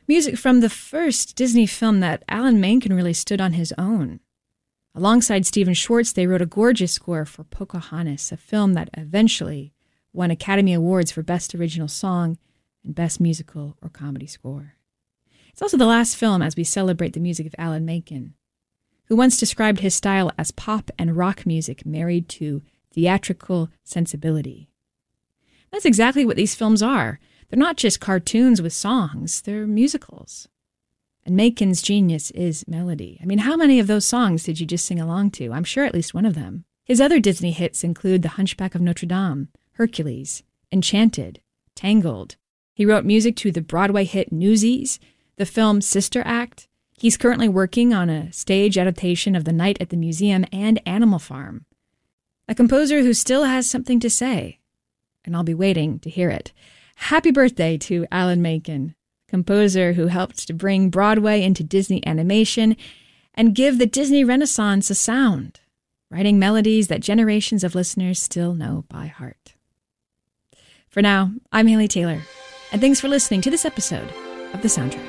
Music from the first Disney film that Alan Menken really stood on his own. Alongside Stephen Schwartz, they wrote a gorgeous score for Pocahontas, a film that eventually won Academy Awards for Best Original Song and Best Musical or Comedy Score. It's also the last film as we celebrate the music of Alan Menken, who once described his style as pop and rock music married to theatrical sensibility. That's exactly what these films are. They're not just cartoons with songs, they're musicals. And Menken's genius is melody. I mean, how many of those songs did you just sing along to? I'm sure at least one of them. His other Disney hits include The Hunchback of Notre Dame, Hercules, Enchanted, Tangled. He wrote music to the Broadway hit Newsies, the film Sister Act. He's currently working on a stage adaptation of The Night at the Museum and Animal Farm. A composer who still has something to say, and I'll be waiting to hear it. Happy birthday to Alan Menken, composer who helped to bring Broadway into Disney animation and give the Disney Renaissance a sound, writing melodies that generations of listeners still know by heart. For now, I'm Haley Taylor, and thanks for listening to this episode of The Soundtrack.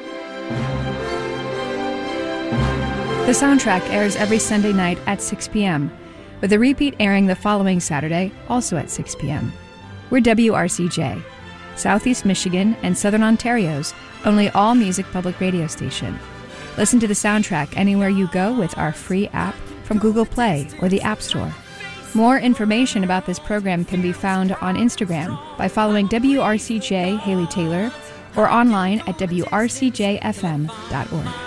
The Soundtrack airs every Sunday night at 6 p.m., with a repeat airing the following Saturday, also at 6 p.m. We're WRCJ, Southeast Michigan and Southern Ontario's only all-music public radio station. Listen to The Soundtrack anywhere you go with our free app from Google Play or the App Store. More information about this program can be found on Instagram by following WRCJ Haley Taylor or online at WRCJFM.org.